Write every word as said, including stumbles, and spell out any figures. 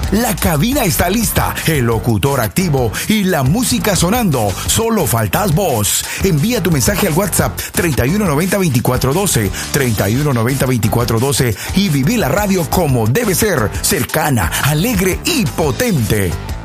La cabina está lista, el locutor activo y la música sonando. Solo faltas vos. Envía tu mensaje al WhatsApp treinta y uno noventa veinticuatro doce, treinta y uno noventa veinticuatro doce y viví la radio como debe ser, cercana, alegre y potente.